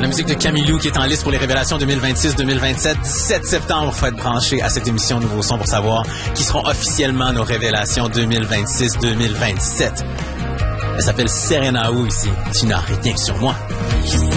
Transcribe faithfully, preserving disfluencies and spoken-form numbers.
La musique de Camilou qui est en liste pour les révélations deux mille vingt-six deux mille vingt-sept. dix-sept septembre, faut être branché à cette émission Nouveau Son pour savoir qui seront officiellement nos révélations deux mille vingt-six deux mille vingt-sept. Elle s'appelle Serena Wu ici. Tu n'as rien sur moi.